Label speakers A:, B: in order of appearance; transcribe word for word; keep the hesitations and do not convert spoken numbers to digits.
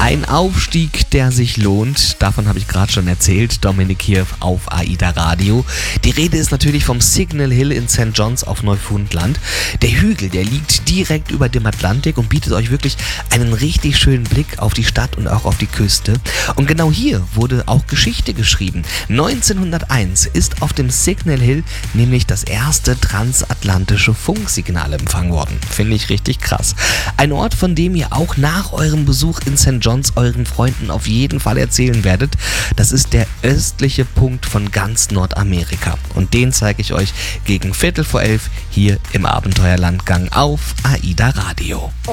A: Ein Aufstieg, der sich lohnt, davon habe ich gerade schon erzählt, Dominik hier auf AIDA Radio. Die Rede ist natürlich vom Signal Hill in Sankt John's auf Neufundland. Der Hügel, der liegt direkt über dem Atlantik und bietet euch wirklich einen richtig schönen Blick auf die Stadt und auch auf die Küste. Und genau hier wurde auch Geschichte geschrieben. neunzehnhunderteins ist auf dem Signal Hill nämlich das erste transatlantische Funksignal empfangen worden. Finde ich richtig krass. Ein Ort, von dem ihr auch nach eurem Besuch in Sankt John's euren Freunden auf jeden Fall erzählen werdet. Das ist der östliche Punkt von ganz Nordamerika. Und den zeige ich euch gegen Viertel vor elf hier im Abenteuerlandgang auf AIDA Radio.